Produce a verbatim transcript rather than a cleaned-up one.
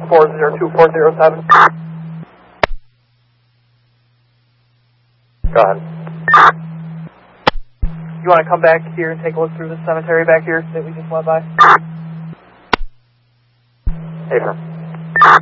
four zero two four zero seven. Go ahead. You want to come back here and take a look through the cemetery back here that we just went by? Affirm.